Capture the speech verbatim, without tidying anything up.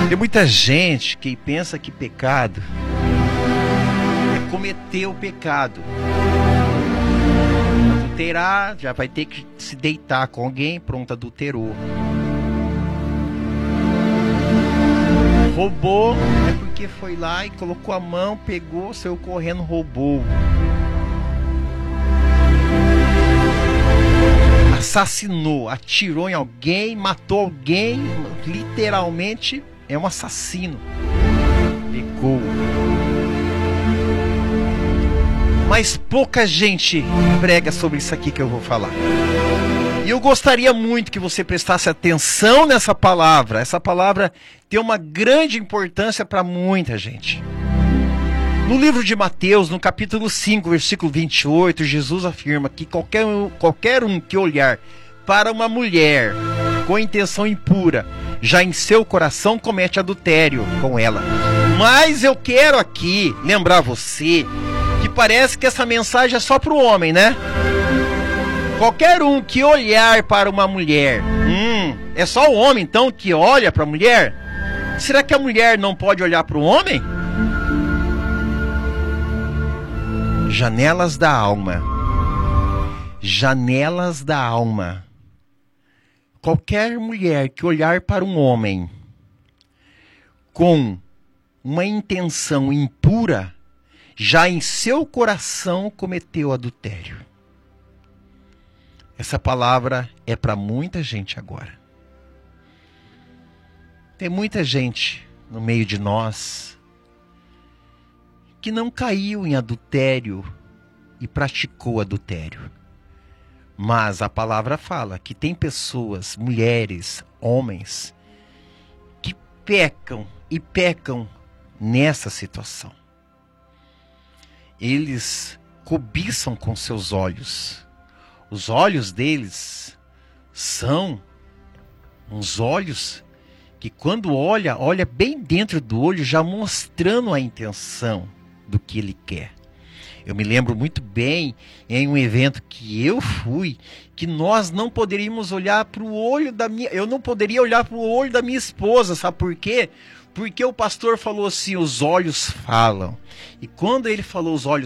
Tem muita gente que pensa que pecado é cometer o pecado. Adulterar, já vai ter que se deitar com alguém, pronto, adulterou. Roubou, é porque foi lá e colocou a mão, pegou, saiu correndo, roubou. Assassinou, atirou em alguém, matou alguém, literalmente é um assassino. Pegou. Mas pouca gente prega sobre isso aqui que eu vou falar. E eu gostaria muito que você prestasse atenção nessa palavra. Essa palavra tem uma grande importância para muita gente. No livro de Mateus, no capítulo cinco, versículo vinte e oito, Jesus afirma que qualquer um, qualquer um que olhar para uma mulher com intenção impura, já em seu coração comete adultério com ela. Mas eu quero aqui lembrar você que parece que essa mensagem é só para o homem, né? Qualquer um que olhar para uma mulher, hum, é só o homem então que olha para a mulher? Será que a mulher não pode olhar para o homem? Janelas da alma. Janelas da alma. Qualquer mulher que olhar para um homem com uma intenção impura, já em seu coração cometeu adultério. Essa palavra é para muita gente agora. Tem muita gente no meio de nós que não caiu em adultério e praticou adultério. Mas a palavra fala que tem pessoas, mulheres, homens, que pecam e pecam nessa situação. Eles cobiçam com seus olhos. Os olhos deles são uns olhos que quando olha, olha bem dentro do olho, já mostrando a intenção do que ele quer. Eu me lembro muito bem em um evento que eu fui, que nós não poderíamos olhar para o olho da minha... Eu não poderia olhar para o olho da minha esposa, sabe por quê? Porque o pastor falou assim, os olhos falam. E quando ele falou os olhos